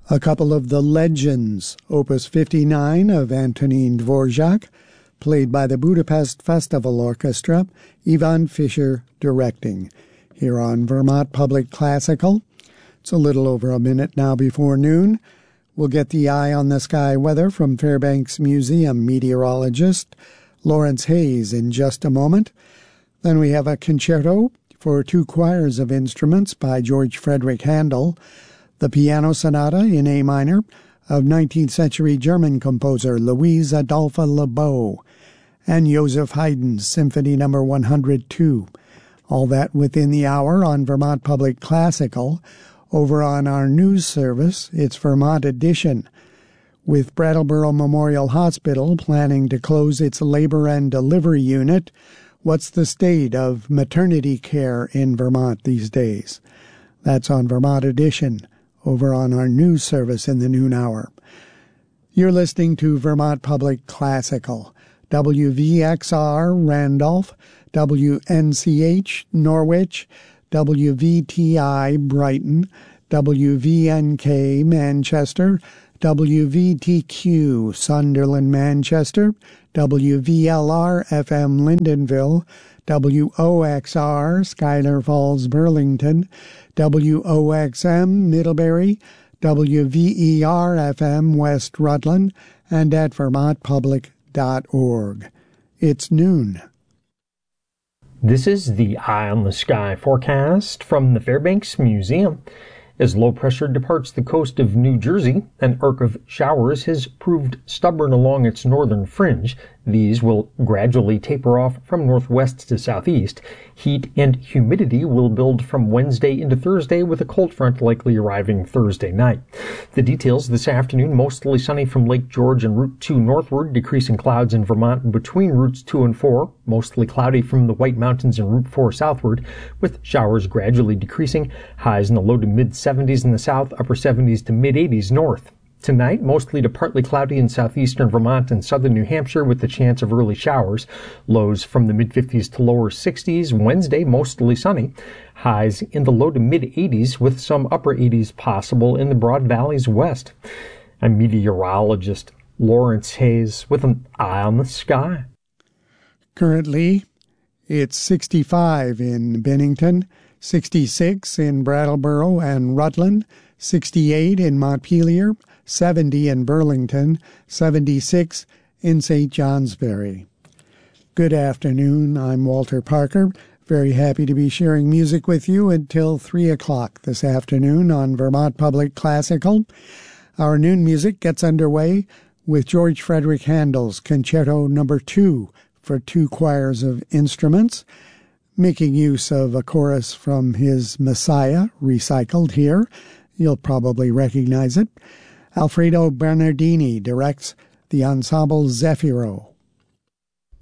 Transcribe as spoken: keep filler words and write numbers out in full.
A couple of the Legends, Opus fifty-nine of Antonin Dvorak, played by the Budapest Festival Orchestra, Ivan Fischer directing, here on Vermont Public Classical. It's a little over a minute now before noon. We'll get the eye on the sky weather from Fairbanks Museum meteorologist Lawrence Hayes in just a moment. Then we have a concerto for two choirs of instruments by George Frederick Handel, the piano sonata in A minor of nineteenth century German composer Louise Adolphe Lebeau, and Joseph Haydn's Symphony Number one hundred two. All that within the hour on Vermont Public Classical. Over on our news service, it's Vermont Edition. With Brattleboro Memorial Hospital planning to close its labor and delivery unit, what's the state of maternity care in Vermont these days? That's on Vermont Edition, over on our news service in the noon hour. You're listening to Vermont Public Classical, W V X R Randolph, W N C H Norwich, W V T I Brighton, W V N K Manchester, W V T Q Sunderland Manchester, W V L R F M Lyndonville, W O X R Schuyler Falls Burlington, W O X M Middlebury, W V E R F M West Rutland, and at vermont public dot org. It's noon. This is the Eye on the Sky forecast from the Fairbanks Museum. As low pressure departs the coast of New Jersey, an arc of showers has proved stubborn along its northern fringe. These will gradually taper off from northwest to southeast. Heat and humidity will build from Wednesday into Thursday, with a cold front likely arriving Thursday night. The details this afternoon: mostly sunny from Lake George and Route two northward, decreasing clouds in Vermont between Routes two and four, mostly cloudy from the White Mountains and Route four southward, with showers gradually decreasing, highs in the low to mid seventies in the south, upper seventies to mid eighties north. Tonight, mostly to partly cloudy in southeastern Vermont and southern New Hampshire with the chance of early showers. Lows from the mid-fifties to lower sixties. Wednesday, mostly sunny. Highs in the low to mid-eighties with some upper eighties possible in the Broad Valleys west. I'm meteorologist Lawrence Hayes with an eye on the sky. Currently, it's sixty-five in Bennington, sixty-six in Brattleboro and Rutland, sixty-eight in Montpelier, seventy in Burlington, seventy-six in Saint Johnsbury. Good afternoon, I'm Walter Parker. Very happy to be sharing music with you until three o'clock this afternoon on Vermont Public Classical. Our noon music gets underway with George Frederick Handel's Concerto Number two for two choirs of instruments, making use of a chorus from his Messiah, recycled here. You'll probably recognize it. Alfredo Bernardini directs the Ensemble Zefiro.